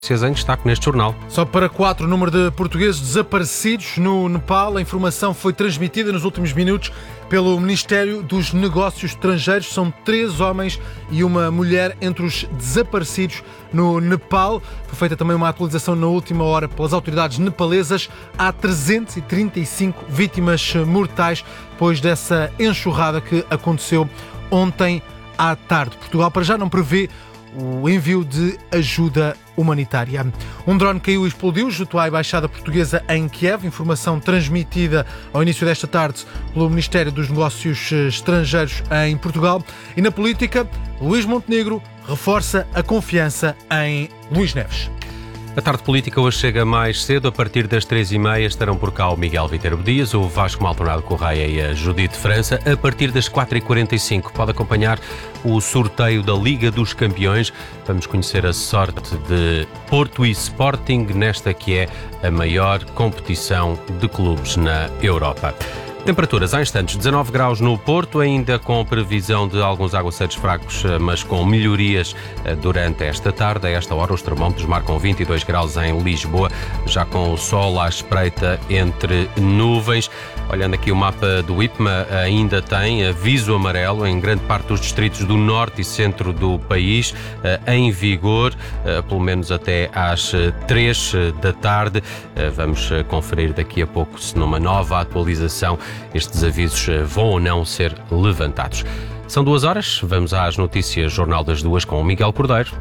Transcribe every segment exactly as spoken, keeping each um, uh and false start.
Em destaque neste jornal. Só para quatro, o número de portugueses desaparecidos no Nepal. A informação foi transmitida nos últimos minutos pelo Ministério dos Negócios Estrangeiros. São três homens e uma mulher entre os desaparecidos no Nepal. Foi feita também uma atualização na última hora pelas autoridades nepalesas. Há trezentas e trinta e cinco vítimas mortais depois dessa enxurrada que aconteceu ontem à tarde. Portugal para já não prevê o envio de ajuda humanitária. Um drone caiu e explodiu junto à Embaixada Portuguesa em Kiev, informação transmitida ao início desta tarde pelo Ministério dos Negócios Estrangeiros em Portugal. E na política, Luís Montenegro reforça a confiança em Luís Neves. A tarde política hoje chega mais cedo. A partir das três e meia estarão por cá o Miguel Viterbo Dias, o Vasco Maldonado Correia e a Judite França. A partir das quatro e quarenta e cinco pode acompanhar o sorteio da Liga dos Campeões. Vamos conhecer a sorte de Porto e Sporting nesta que é a maior competição de clubes na Europa. Temperaturas há instantes, dezanove graus no Porto, ainda com previsão de alguns aguaceiros fracos, mas com melhorias durante esta tarde. A esta hora os termómetros marcam vinte e dois graus em Lisboa, já com o sol à espreita entre nuvens. Olhando aqui o mapa do I P M A, ainda tem aviso amarelo em grande parte dos distritos do norte e centro do país, em vigor, pelo menos até às três da tarde. Vamos conferir daqui a pouco se numa nova atualização estes avisos vão ou não ser levantados. São duas horas, vamos às notícias Jornal das Duas com o Miguel Cordeiro.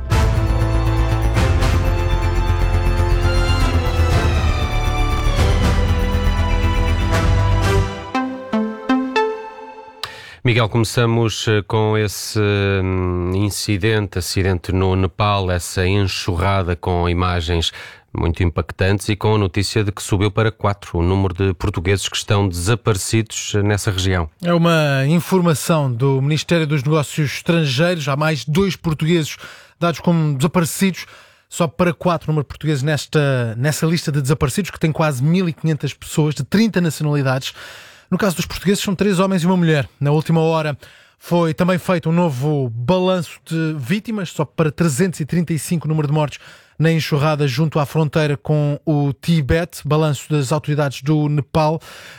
Miguel, começamos com esse incidente, acidente no Nepal, essa enxurrada com imagens muito impactantes e com a notícia de que subiu para quatro o número de portugueses que estão desaparecidos nessa região. É uma informação do Ministério dos Negócios Estrangeiros. Há mais dois portugueses dados como desaparecidos. Só para quatro o número de portugueses nesta, nessa lista de desaparecidos, que tem quase mil e quinhentas pessoas de trinta nacionalidades. No caso dos portugueses, são três homens e uma mulher. Na última hora foi também feito um novo balanço de vítimas, só para trezentos e trinta e cinco o número de mortes na enxurrada junto à fronteira com o Tibete. Balanço das autoridades do Nepal.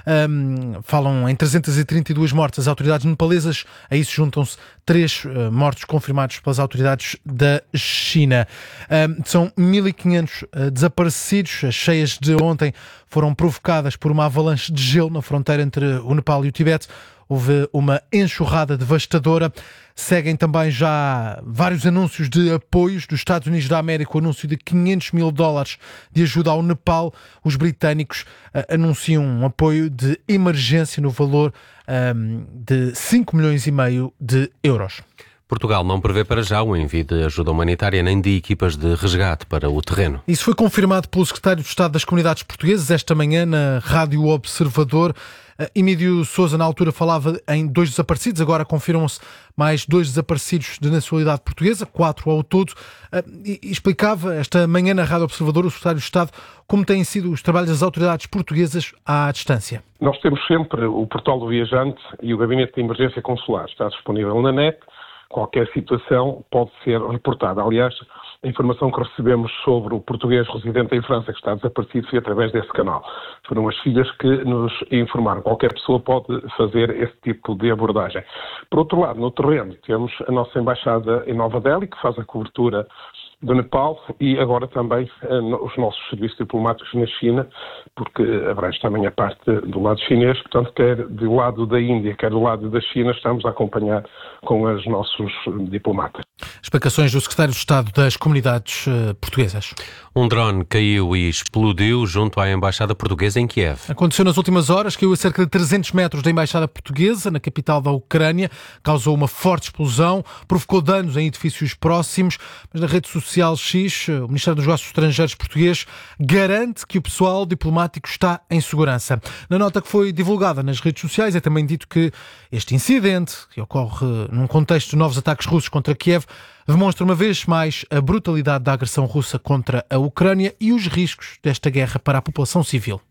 Um, falam em trezentas e trinta e duas mortes as autoridades nepalesas. A isso juntam-se três uh, mortos confirmados pelas autoridades da China. Um, são mil e quinhentos uh, desaparecidos. As cheias de ontem foram provocadas por uma avalanche de gelo na fronteira entre o Nepal e o Tibete. Houve uma enxurrada devastadora. Seguem também já vários anúncios de apoios dos Estados Unidos da América. O anúncio de quinhentos mil dólares de ajuda ao Nepal. Os britânicos uh, anunciam um apoio de emergência no valor um, de cinco milhões e meio de euros. Portugal não prevê para já o envio de ajuda humanitária nem de equipas de resgate para o terreno. Isso foi confirmado pelo secretário de Estado das Comunidades Portuguesas esta manhã na Rádio Observador. Emílio Sousa, na altura, falava em dois desaparecidos, agora confirmam-se mais dois desaparecidos de nacionalidade portuguesa, quatro ao todo, e explicava esta manhã na Rádio Observador o secretário de Estado como têm sido os trabalhos das autoridades portuguesas à distância. Nós temos sempre o portal do viajante e o gabinete de emergência consular. Está disponível na net. Qualquer situação pode ser reportada. Aliás, a informação que recebemos sobre o português residente em França que está desaparecido foi através desse canal. Foram as filhas que nos informaram. Qualquer pessoa pode fazer esse tipo de abordagem. Por outro lado, no terreno, temos a nossa embaixada em Nova Delhi, que faz a cobertura do Nepal, e agora também uh, os nossos serviços diplomáticos na China, porque abrange também a parte do lado chinês, portanto, quer do lado da Índia, quer do lado da China, estamos a acompanhar com os nossos diplomatas. Explicações do secretário de Estado das Comunidades uh, Portuguesas. Um drone caiu e explodiu junto à Embaixada Portuguesa em Kiev. Aconteceu nas últimas horas, caiu a cerca de trezentos metros da Embaixada Portuguesa, na capital da Ucrânia, causou uma forte explosão, provocou danos em edifícios próximos, mas na rede social X, o Ministério dos Negócios Estrangeiros português garante que o pessoal diplomático está em segurança. Na nota que foi divulgada nas redes sociais é também dito que este incidente, que ocorre num contexto de novos ataques russos contra Kiev, demonstra uma vez mais a brutalidade da agressão russa contra a Ucrânia e os riscos desta guerra para a população civil.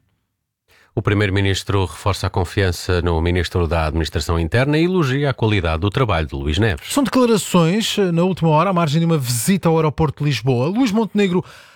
O Primeiro-Ministro reforça a confiança no Ministro da Administração Interna e elogia a qualidade do trabalho de Luís Neves. São declarações, na última hora, à margem de uma visita ao aeroporto de Lisboa. Luís Montenegro